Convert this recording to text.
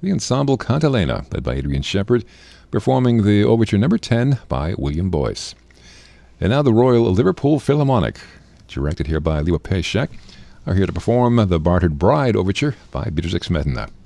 the ensemble Cantilena, led by Adrian Shepard, performing the Overture No. 10 by William Boyce. And now the Royal Liverpool Philharmonic, directed here by Liwa Peszek, are here to perform the Bartered Bride Overture by Beatrix Smetana.